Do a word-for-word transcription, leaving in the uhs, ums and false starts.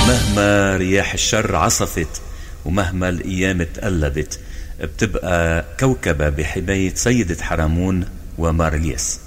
مهما رياح الشر عصفت ومهما الأيام تقلبت، بتبقى كوكبة بحماية سيدة حرمون ومار الياس.